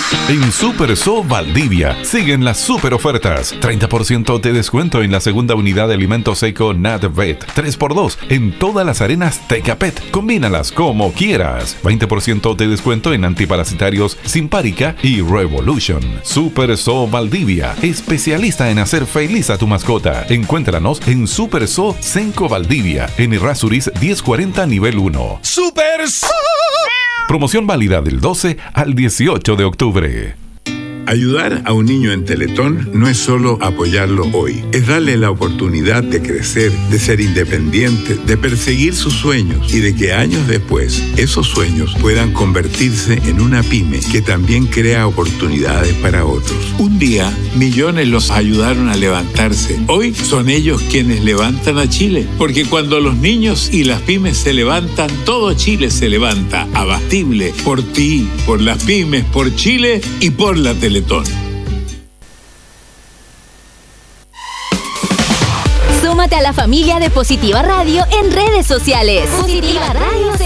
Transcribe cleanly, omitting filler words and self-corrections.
En Super So Valdivia siguen las super ofertas. 30% de descuento en la segunda unidad de alimento seco NatVet. 3x2 en todas las arenas Tecapet. Combínalas como quieras. 20% de descuento en antiparasitarios Simparica y Revolution. Super So Valdivia, especialista en hacer feliz a tu mascota. Encuéntranos en Super So Senco Valdivia, en Errázuriz 1040 nivel 1. Super So. Promoción válida del 12 al 18 de octubre. Ayudar a un niño en Teletón no es solo apoyarlo hoy, es darle la oportunidad de crecer, de ser independiente, de perseguir sus sueños y de que años después esos sueños puedan convertirse en una pyme que también crea oportunidades para otros. Un día, millones los ayudaron a levantarse. Hoy son ellos quienes levantan a Chile, porque cuando los niños y las pymes se levantan, todo Chile se levanta. Abastible, por ti, por las pymes, por Chile y por la Teletón. Súmate a la familia de Positiva Radio en redes sociales. Positiva Radio.